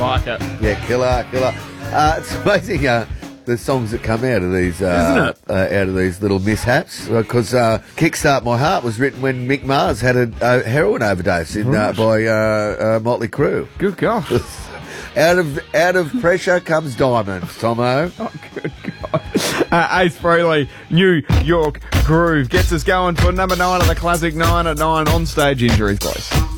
like it. Yeah, killer. It's amazing the songs that come out of these, Isn't it? out of these little mishaps. Because "Kickstart My Heart" was written when Mick Mars had a heroin overdose by Motley Crue. Good gosh. Out of pressure comes diamonds, Tomo. Oh, good God. Ace Frehley, New York Groove, gets us going for number 9 of the Classic 9 at 9 on Stage Injuries, boys.